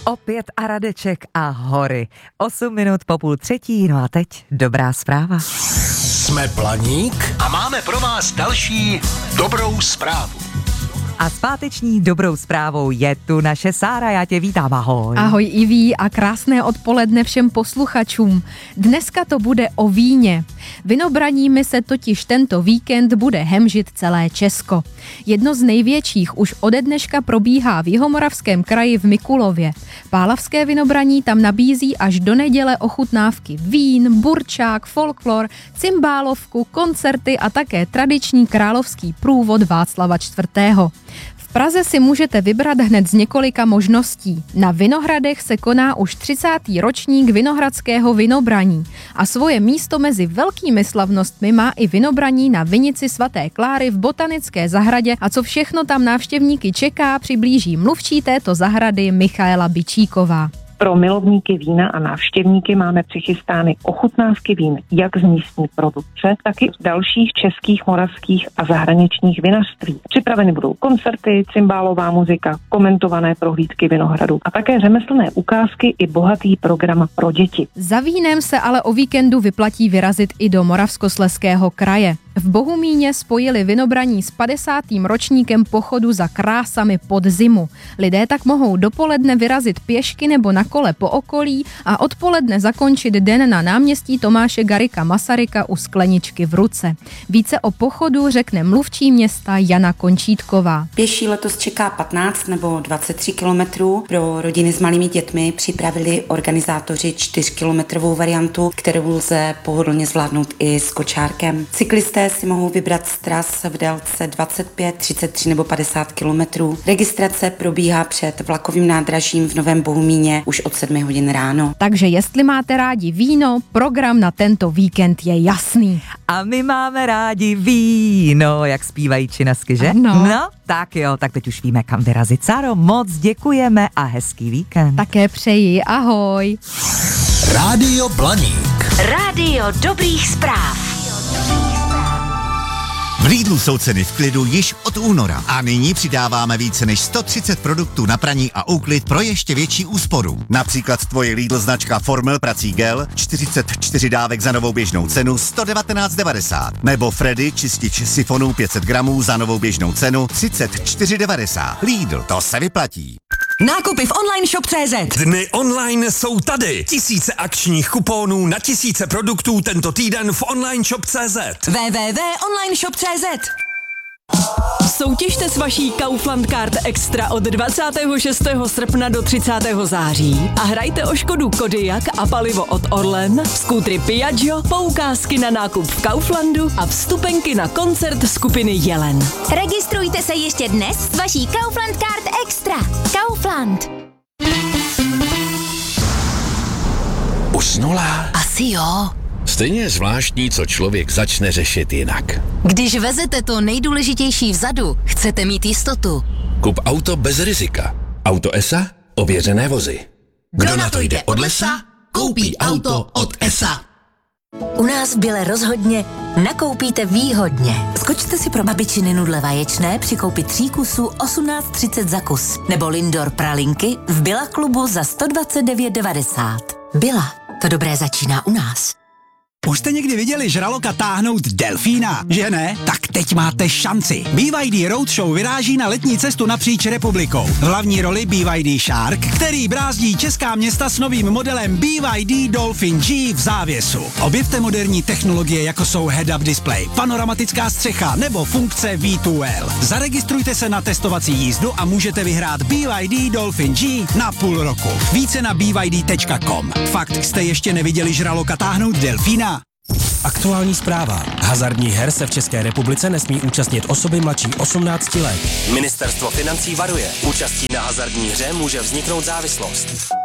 Opět a Radeček a hory. 8 minut po 2:30, no a teď dobrá zpráva. Jsme Planík a máme pro vás další dobrou zprávu. A s páteční dobrou zprávou je tu naše Sára, já tě vítám, ahoj. Ahoj Iví a krásné odpoledne všem posluchačům. Dneska to bude o víně. Vinobraními se totiž tento víkend bude hemžit celé Česko. Jedno z největších už ode dneška probíhá v Jihomoravském kraji v Mikulově. Pálavské vinobraní tam nabízí až do neděle ochutnávky vín, burčák, folklor, cymbálovku, koncerty a také tradiční královský průvod Václava IV. V Praze si můžete vybrat hned z několika možností. Na Vinohradech se koná už 30. ročník Vinohradského vinobraní a svoje místo mezi velkými slavnostmi má i vinobraní na vinici svaté Kláry v Botanické zahradě a co všechno tam návštěvníky čeká, přiblíží mluvčí této zahrady Michaela Bičíková. Pro milovníky vína a návštěvníky máme přichystány ochutnávky vín jak z místní produkce, tak i z dalších českých, moravských a zahraničních vinařství. Připraveny budou koncerty, cymbálová muzika, komentované prohlídky vinohradu a také řemeslné ukázky i bohatý program pro děti. Za vínem se ale o víkendu vyplatí vyrazit i do Moravskoslezského kraje. V Bohumíně spojili vinobraní s 50. ročníkem pochodu za krásami podzimu. Lidé tak mohou dopoledne vyrazit pěšky nebo na kole po okolí a odpoledne zakončit den na náměstí Tomáše Garrigua Masaryka u skleničky v ruce. Více o pochodu řekne mluvčí města Jana Končítková. Pěší letos čeká 15 nebo 23 kilometrů. Pro rodiny s malými dětmi připravili organizátoři 4kilometrovou variantu, kterou lze pohodlně zvládnout i s kočárkem. Cyklisté si mohou vybrat z tras v délce 25, 33 nebo 50 kilometrů. Registrace probíhá před vlakovým nádražím v Novém Bohumíně už od 7 hodin ráno. Takže jestli máte rádi víno, program na tento víkend je jasný. A my máme rádi víno, jak zpívají činasky, že? No, tak jo, tak teď už víme, kam vyrazit. Sáro, moc děkujeme a hezký víkend. Také přeji, ahoj. Rádio Blaník. Rádio dobrých zpráv. V Lidlu jsou ceny v klidu již od února a nyní přidáváme více než 130 produktů na praní a úklid pro ještě větší úsporu. Například tvoje Lidl značka Formel prací gel 44 dávek za novou běžnou cenu 119,90 nebo Freddy čistič sifonů 500 gramů za novou běžnou cenu 34,90. Lidl, to se vyplatí. Nákupy v online shop.cz. Dny online jsou tady. Tisíce akčních kuponů na tisíce produktů tento týden v online shop.cz. www.onlineshop.cz. Soutěžte s vaší Kaufland Card Extra od 26. srpna do 30. září a hrajte o Škodu Kodiaq a palivo od Orlen, skútry Piaggio, poukázky na nákup v Kauflandu a vstupenky na koncert skupiny Jelen. Registrujte se ještě dnes s vaší Kaufland Card Extra. Kaufland. Usnula? Asi jo. Stejně je zvláštní, co člověk začne řešit jinak. Když vezete to nejdůležitější vzadu, chcete mít jistotu. Kup auto bez rizika. Auto ESA, ověřené vozy. Kdo na to jde od lesa, koupí auto od ESA. U nás v Bile rozhodně nakoupíte výhodně. Skočte si pro babičiny nudle vaječné při koupi 3 kusů 18,30 za kus. Nebo Lindor pralinky v Billa klubu za 129,90. Billa, to dobré začíná u nás. Už jste někdy viděli žraloka táhnout delfína, že ne? Tak teď máte šanci. BYD Roadshow vyráží na letní cestu napříč republikou. V hlavní roli BYD Shark, který brázdí česká města s novým modelem BYD Dolphin G v závěsu. Objevte moderní technologie, jako jsou head-up display, panoramatická střecha nebo funkce V2L. Zaregistrujte se na testovací jízdu a můžete vyhrát BYD Dolphin G na půl roku. Více na byd.com. Fakt jste ještě neviděli žraloka táhnout delfína? Aktuální zpráva. Hazardních her se v České republice nesmí účastnit osoby mladší 18 let. Ministerstvo financí varuje. Účastí na hazardní hře může vzniknout závislost.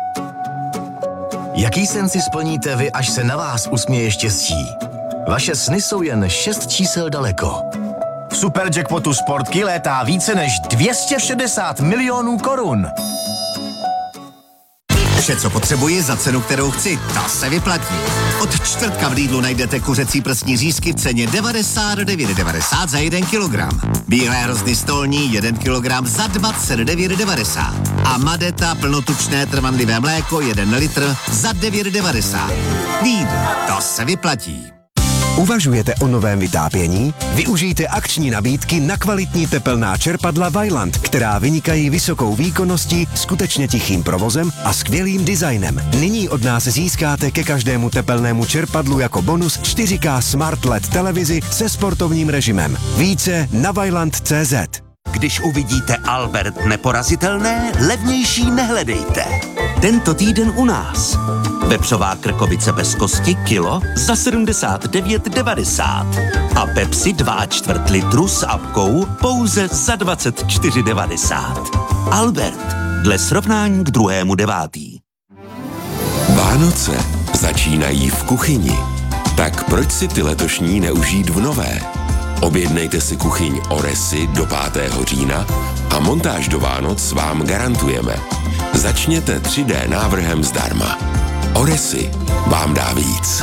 Jaký sen si splníte vy, až se na vás usměje štěstí? Vaše sny jsou jen 6 čísel daleko. V Superjackpotu Sportky létá více než 260 milionů korun. Vše, co potřebuji za cenu, kterou chci, ta se vyplatí. Od čtvrtka v Lidlu najdete kuřecí prsní řízky v ceně 99,90 za 1 kilogram. Bílé hrozny stolní 1 kilogram za 29,90. A Madeta plnotučné trvanlivé mléko 1 litr za 9,90. Lidl, to se vyplatí. Uvažujete o novém vytápění? Využijte akční nabídky na kvalitní tepelná čerpadla Vaillant, která vynikají vysokou výkonností, skutečně tichým provozem a skvělým designem. Nyní od nás získáte ke každému tepelnému čerpadlu jako bonus 4K Smart LED televizi se sportovním režimem. Více na vaillant.cz. Když uvidíte Albert neporazitelné, levnější nehledejte. Tento týden u nás. Vepřová krkovice bez kosti kilo za 79,90. A Pepsi 2,4 litru s apkou pouze za 24,90. Albert, dle srovnání k 2.9. Vánoce začínají v kuchyni. Tak proč si ty letošní neužít v nové? Objednejte si kuchyň Oresy do 5. října a montáž do Vánoc vám garantujeme. Začněte 3D návrhem zdarma. Oresy vám dá víc.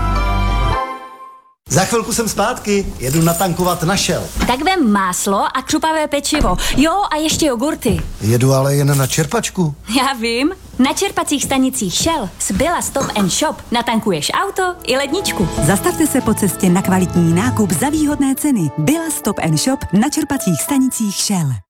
Za chvilku jsem zpátky, jedu natankovat na Shell. Tak vem máslo a křupavé pečivo. Jo, a ještě jogurty. Jedu ale jen na čerpačku. Já vím. Na čerpacích stanicích Shell z Billa Stop & Shop natankuješ auto i ledničku. Zastavte se po cestě na kvalitní nákup za výhodné ceny. Billa Stop & Shop na čerpacích stanicích Shell.